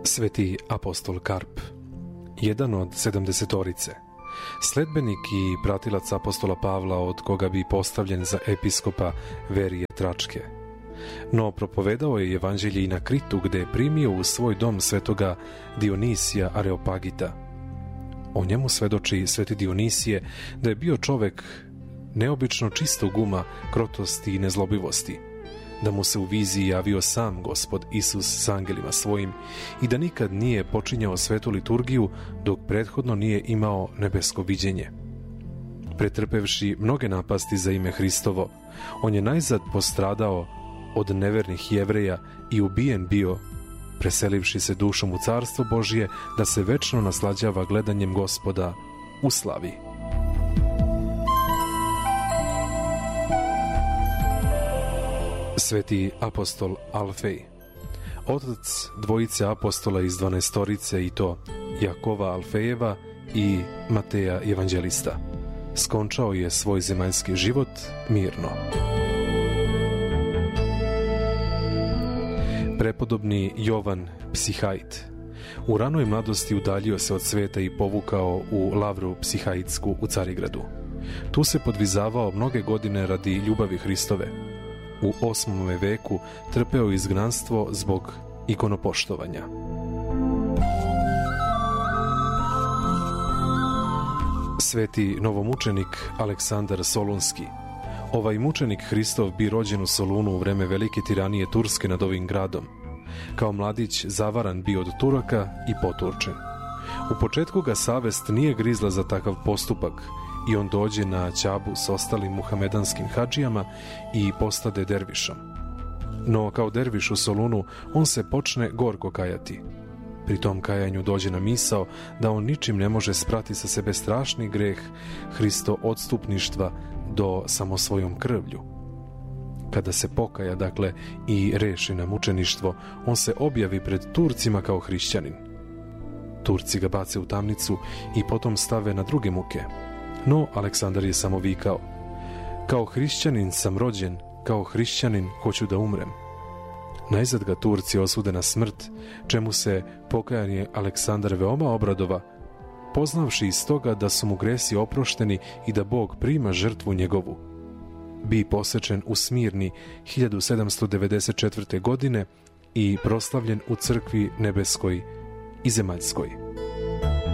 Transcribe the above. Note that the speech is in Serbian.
Sveti apostol Karp, jedan od 70-orice, sledbenik i pratilac apostola Pavla, od koga bi postavljen za episkopa Verije Tračke. No propovedao je evanđelje i na Kritu, gde je primio u svoj dom svetoga Dionisija Areopagita. O njemu svedoči sveti Dionisije da je bio čovek neobično čistog uma, krotosti i nezlobivosti, da mu se u viziji javio sam Gospod Isus s angelima svojim i da nikad nije počinjao svetu liturgiju dok prethodno nije imao nebesko viđenje. Pretrpevši mnoge napasti za ime Hristovo, on je najzad postradao od nevernih Jevreja i ubijen bio, preselivši se dušom u carstvo Božje, da se večno naslađava gledanjem Gospoda u slavi. Sveti apostol Alfej, otac dvojice apostola iz 12-orice, i to Jakova Alfejeva i Mateja Evanđelista, skončao je svoj zemaljski život mirno. Prepodobni Jovan Psihait u ranoj mladosti udaljio se od sveta i povukao u lavru psihaitsku u Carigradu. Tu se podvizavao mnoge godine radi ljubavi Hristove. U 8. veku trpeo izgnanstvo zbog ikonopoštovanja. Sveti novomučenik Aleksandar Solunski. Ovaj mučenik Hristov bi rođen u Solunu u vreme velike tiranije Turske nad ovim gradom. Kao mladić zavaran bio od Turaka i poturčen. U početku ga savest nije grizla za takav postupak i on dođe na ćabu s ostalim muhamedanskim hadžijama i postade dervišom. No kao derviš u Solunu on se počne gorko kajati. Pri tom kajanju dođe na misao da on ničim ne može sprati sa sebe strašni greh Hristo odstupništva do samo svojom krvlju. Kada se pokaja, dakle, i reši na mučeništvo, on se objavi pred Turcima kao hrišćanin. Turci ga bace u tamnicu i potom stave na druge muke. No, Aleksandar je samo vikao: kao hrišćanin sam rođen, kao hrišćanin hoću da umrem. Najzad ga Turci osude na smrt, čemu se pokajanje Aleksandar veoma obradova, poznavši iz toga da su mu gresi oprošteni i da Bog prima žrtvu njegovu. Bi posečen u Smirni 1794. godine i proslavljen u crkvi nebeskoj i zemaljskoj.